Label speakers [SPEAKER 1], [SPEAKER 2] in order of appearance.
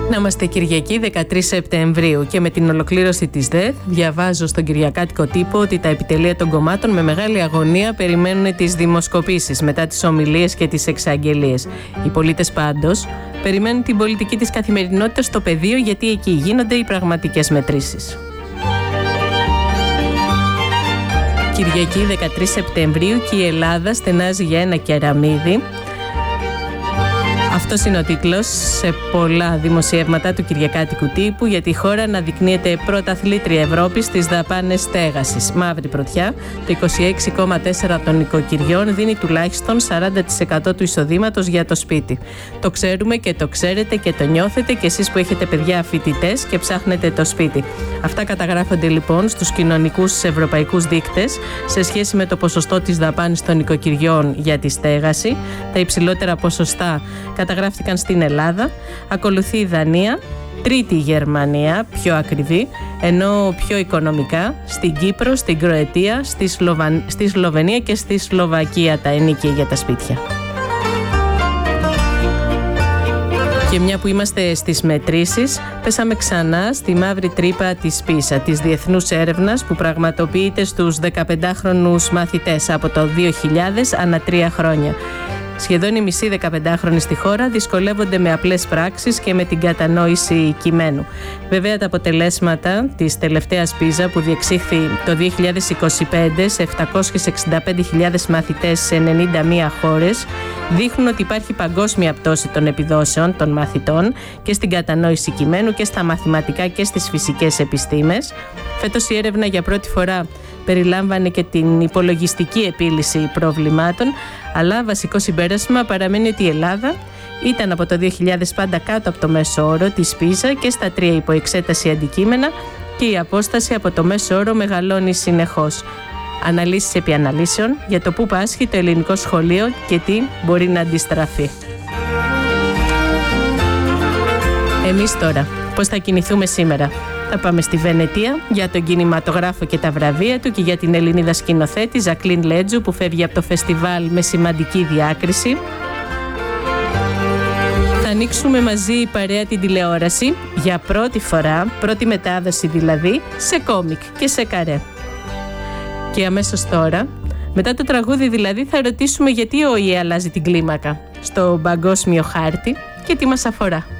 [SPEAKER 1] Να είμαστε Κυριακή 13 Σεπτεμβρίου και με την ολοκλήρωση της ΔΕΘ διαβάζω στον κυριακάτικο τύπο ότι τα επιτελεία των κομμάτων με μεγάλη αγωνία περιμένουν τις δημοσκοπήσεις μετά τις ομιλίες και τις εξαγγελίες. Οι πολίτες πάντως περιμένουν την πολιτική της καθημερινότητας στο πεδίο, γιατί εκεί γίνονται οι πραγματικές μετρήσεις. Κυριακή 13 Σεπτεμβρίου και η Ελλάδα στενάζει για ένα κεραμίδι. Αυτός είναι ο τίτλος σε πολλά δημοσιεύματα του κυριακάτικου τύπου, γιατί η χώρα αναδεικνύεται πρωταθλήτρια Ευρώπης στις δαπάνες στέγασης. Μαύρη πρωτιά, το 26,4% των νοικοκυριών δίνει τουλάχιστον 40% του εισοδήματος για το σπίτι. Το ξέρουμε και το ξέρετε και το νιώθετε και εσείς που έχετε παιδιά φοιτητές και ψάχνετε το σπίτι. Αυτά καταγράφονται λοιπόν στους κοινωνικούς ευρωπαϊκούς δείκτες σε σχέση με το ποσοστό της δαπάνης των νοικοκυριών για τη στέγαση. Τα υψηλότερα ποσοστά καταγράφτηκαν στην Ελλάδα, ακολουθεί η Δανία, τρίτη η Γερμανία, πιο ακριβή, ενώ πιο οικονομικά στην Κύπρο, στην Κροατία, στη Σλοβενία και στη Σλοβακία τα ενοίκια για τα σπίτια. Και μια που είμαστε στις μετρήσεις, πέσαμε ξανά στη μαύρη τρύπα της PISA, της διεθνούς έρευνας που πραγματοποιείται στους 15χρονους μαθητές από το 2000 ανά 3 χρόνια. Σχεδόν οι μισοί 15χρονοι στη χώρα δυσκολεύονται με απλές πράξεις και με την κατανόηση κειμένου. Βέβαια, τα αποτελέσματα της τελευταίας PISA που διεξήχθη το 2025 σε 765.000 μαθητές σε 91 χώρες δείχνουν ότι υπάρχει παγκόσμια πτώση των επιδόσεων των μαθητών και στην κατανόηση κειμένου και στα μαθηματικά και στις φυσικές επιστήμες. Φέτος η έρευνα για πρώτη φορά περιλάμβανε και την υπολογιστική επίλυση προβλημάτων, αλλά βασικό συμπέρασμα παραμένει ότι η Ελλάδα ήταν από το 2000 πάντα κάτω από το μέσο όρο της PISA και στα 3 υποεξέταση αντικείμενα και η απόσταση από το μέσο όρο μεγαλώνει συνεχώς. Αναλύσεις επί αναλύσεων για το πού πάσχει το ελληνικό σχολείο και τι μπορεί να αντιστραφεί. Εμείς τώρα, πώς θα κινηθούμε σήμερα? Θα πάμε στη Βενετία για τον κινηματογράφο και τα βραβεία του και για την Ελληνίδα σκηνοθέτη Ζακλίν Λέτζου που φεύγει από το φεστιβάλ με σημαντική διάκριση. Θα ανοίξουμε μαζί η παρέα την τηλεόραση για πρώτη φορά, πρώτη μετάδοση δηλαδή, σε κόμικ και σε καρέ. Και αμέσως τώρα, μετά το τραγούδι δηλαδή, θα ρωτήσουμε γιατί ο ΙΕ αλλάζει την κλίμακα στο παγκόσμιο χάρτη και τι μας αφορά.